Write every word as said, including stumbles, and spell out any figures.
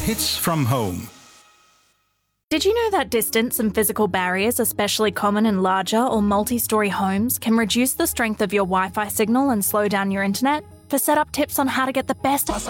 Hits from home. Did you know that distance and physical barriers, especially common in larger or multi-storey homes, can reduce the strength of your Wi-Fi signal and slow down your internet? For setup tips on how to get the best